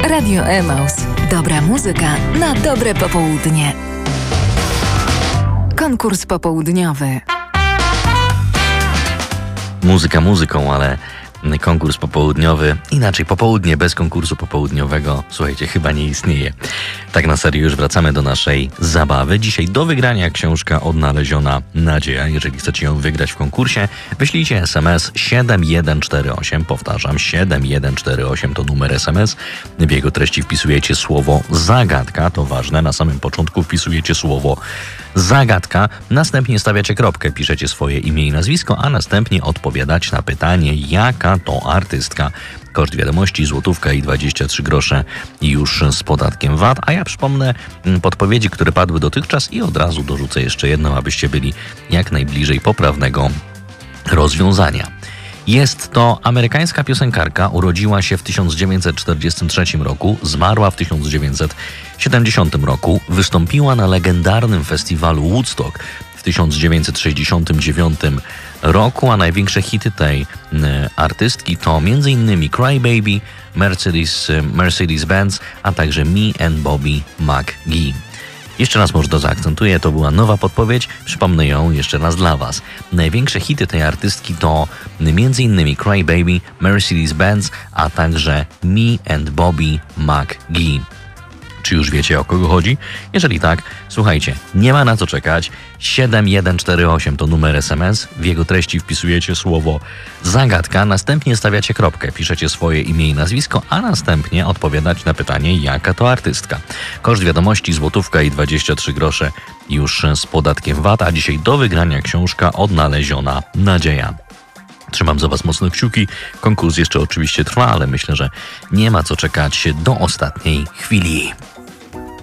Radio Emaus. Dobra muzyka na dobre popołudnie. Konkurs popołudniowy. Muzyka muzyką, ale konkurs popołudniowy, inaczej popołudnie bez konkursu popołudniowego, słuchajcie, chyba nie istnieje. Tak na serio już wracamy do naszej zabawy. Dzisiaj do wygrania książka Odnaleziona Nadzieja. Jeżeli chcecie ją wygrać w konkursie, wyślijcie SMS 7148, powtarzam, 7148 to numer SMS. W jego treści wpisujecie słowo zagadka, to ważne, na samym początku wpisujecie słowo zagadka, następnie stawiacie kropkę, piszecie swoje imię i nazwisko, a następnie odpowiadacie na pytanie, jaka to artystka. Koszt wiadomości złotówka i 23 grosze już z podatkiem VAT, a ja przypomnę podpowiedzi, które padły dotychczas i od razu dorzucę jeszcze jedną, abyście byli jak najbliżej poprawnego rozwiązania. Jest to amerykańska piosenkarka, urodziła się w 1943 roku, zmarła w 1970 roku, wystąpiła na legendarnym festiwalu Woodstock w 1969 roku, a największe hity tej artystki to m.in. Cry Baby, Mercedes-Benz, a także Me and Bobby McGee. Jeszcze raz może to zaakcentuję, to była nowa podpowiedź, przypomnę ją jeszcze raz dla Was. Największe hity tej artystki to m.in. Cry Baby, Mercedes-Benz, a także Me and Bobby McGee. Czy już wiecie, o kogo chodzi? Jeżeli tak, słuchajcie, nie ma na co czekać. 7148 to numer SMS. W jego treści wpisujecie słowo zagadka, następnie stawiacie kropkę, piszecie swoje imię i nazwisko, a następnie odpowiadać na pytanie, jaka to artystka. Koszt wiadomości złotówka i 23 grosze już z podatkiem VAT, a dzisiaj do wygrania książka Odnaleziona Nadzieja. Trzymam za Was mocno kciuki. Konkurs jeszcze oczywiście trwa, ale myślę, że nie ma co czekać do ostatniej chwili.